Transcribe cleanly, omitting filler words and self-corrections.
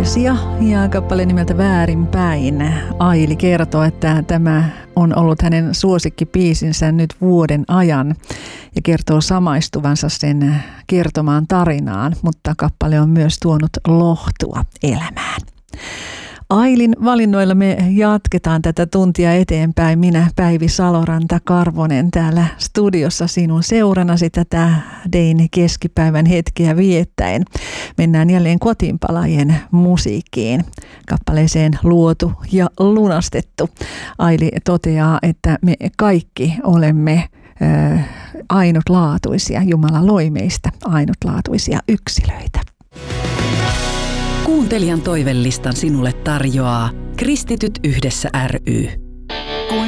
Poesia ja kappale nimeltä Väärinpäin. Aili kertoo, että tämä on ollut hänen suosikkibiisinsä nyt vuoden ajan ja kertoo samaistuvansa sen kertomaan tarinaan, mutta kappale on myös tuonut lohtua elämään. Ailin valinnoilla me jatketaan tätä tuntia eteenpäin. Minä, Päivi Saloranta-Karvonen, täällä studiossa sinun seuranasi tätä Dein keskipäivän hetkeä viettäen. Mennään jälleen kotiinpalaajien musiikkiin. Kappaleeseen Luotu ja lunastettu. Aili toteaa, että me kaikki olemme ainutlaatuisia. Jumala loi meistä ainutlaatuisia yksilöitä. Kuuntelijan toivelistan sinulle tarjoaa Kristityt yhdessä ry.